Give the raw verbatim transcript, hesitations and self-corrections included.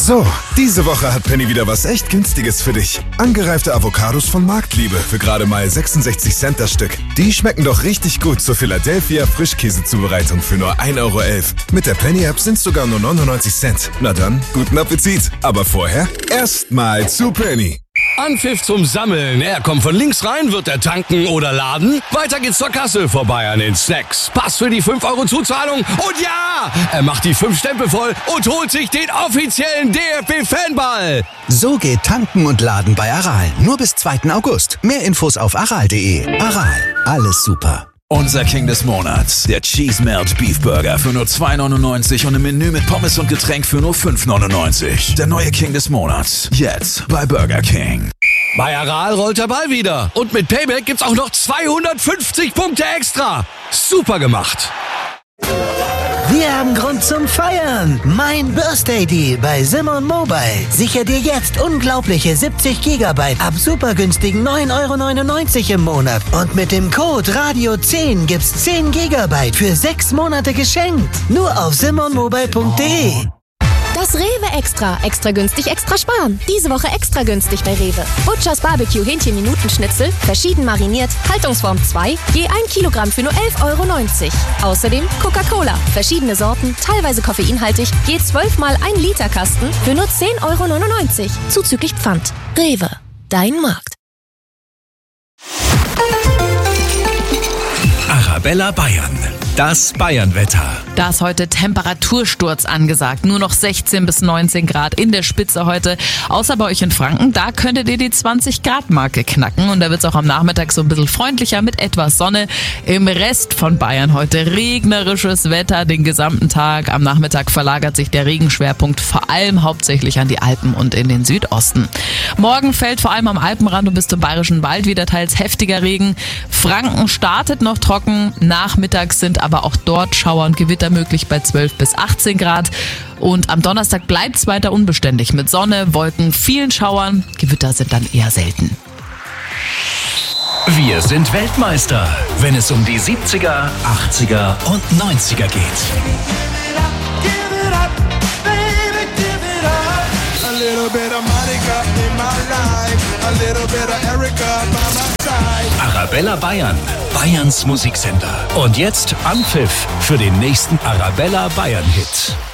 So, diese Woche hat Penny wieder was echt Günstiges für dich. Angereifte Avocados von Marktliebe für gerade mal sechsundsechzig Cent das Stück. Die schmecken doch richtig gut zur Philadelphia Frischkäsezubereitung für nur ein Euro elf. Mit der Penny-App sind es sogar nur neunundneunzig Cent. Na dann, guten Appetit. Aber vorher erstmal zu Penny. Anpfiff zum Sammeln. Er kommt von links rein, wird er tanken oder laden. Weiter geht's zur Kasse vorbei an den Snacks. Pass für die fünf Euro Zuzahlung. Und ja, er macht die fünf Stempel voll und holt sich den offiziellen D F B-Fanball. So geht tanken und laden bei Aral. Nur bis zweiten August. Mehr Infos auf aral punkt de. Aral, alles super. Unser King des Monats, der Cheese Melt Beef Burger für nur zwei neunundneunzig und im Menü mit Pommes und Getränk für nur fünf neunundneunzig. Der neue King des Monats, jetzt bei Burger King. Bei Aral rollt der Ball wieder. Und mit Payback gibt's auch noch zweihundertfünfzig Punkte extra. Super gemacht. Wir haben Grund zum Feiern. Mein Birthday Deal bei Simon Mobile. Sicher dir jetzt unglaubliche siebzig Gigabyte ab super günstigen neun Euro neunundneunzig im Monat. Und mit dem Code Radio zehn gibt's zehn Gigabyte für sechs Monate geschenkt. Nur auf simon mobile punkt de. Das Rewe Extra. Extra günstig, extra sparen. Diese Woche extra günstig bei Rewe. Butchers Barbecue Hähnchen-Minutenschnitzel, verschieden mariniert, Haltungsform zwei, je ein Kilogramm für nur elf Euro neunzig. Außerdem Coca-Cola, verschiedene Sorten, teilweise koffeinhaltig, je zwölf mal ein Liter Kasten für nur zehn Euro neunundneunzig. Zuzüglich Pfand. Rewe. Dein Markt. Arabella Bayern. Das Bayernwetter. Da ist heute Temperatursturz angesagt. Nur noch sechzehn bis neunzehn Grad in der Spitze heute. Außer bei euch in Franken, da könntet ihr die zwanzig Grad Marke knacken. Und da wird es auch am Nachmittag so ein bisschen freundlicher mit etwas Sonne. Im Rest von Bayern heute regnerisches Wetter den gesamten Tag. Am Nachmittag verlagert sich der Regenschwerpunkt vor allem hauptsächlich an die Alpen und in den Südosten. Morgen fällt vor allem am Alpenrand und bis zum Bayerischen Wald wieder teils heftiger Regen. Franken startet noch trocken. Nachmittags sind aber auch dort Schauer und Gewitter möglich bei zwölf bis achtzehn Grad. Und am Donnerstag bleibt es weiter unbeständig mit Sonne, Wolken, vielen Schauern. Gewitter sind dann eher selten. Wir sind Weltmeister, wenn es um die siebziger, achtziger und neunziger geht. Arabella Bayern, Bayerns Musiksender. Und jetzt Anpfiff für den nächsten Arabella Bayern Hit.